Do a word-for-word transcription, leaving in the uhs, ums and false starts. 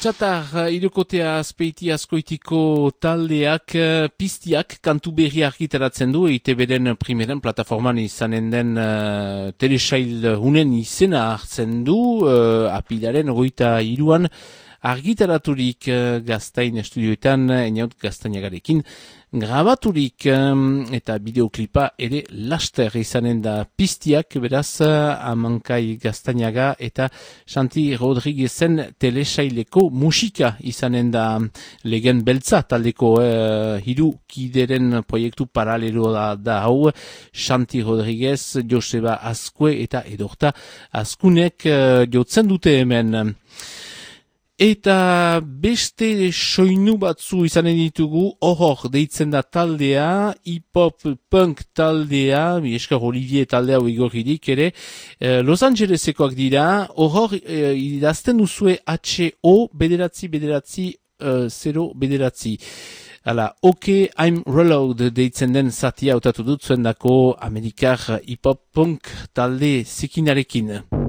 Txatar, irukotea azpeiti askoitiko taldeak piztiak kantu berri argitaratzen du E I T B-den primeren plataforman izanen den uh, telesail hunen izena hartzen du uh, apilaren hogeita hiruan argitaraturik uh, Gaztain estudioetan Einaut Gaztainagarekin grabaturik um, eta bideoklipa ere laster izanen da piztiak, beraz Amankai Gaztainaga eta Santi Rodriguezen telesaileko musika izanen da legen beltza taldeko uh, hiru kideren proiektu paralelo da, da hau Santi Rodriguez, Joseba Azkue eta Edorta Azkunek uh, jotzen dute hemen. Eta beste soinu batzu izanen ditugu, horror deitzen da taldea, hip-hop punk taldea, Esker Olivier taldea uigorridik ere, eh, Los Angelesekoak dira, horror eh, idazten duzue H-O bederatzi bederatzi eh, zero bederatzi. Hala, OK, I'm Reload deitzen den zatia hautatu dut zuen dako Amerikar hip-hop punk talde zikinarekin.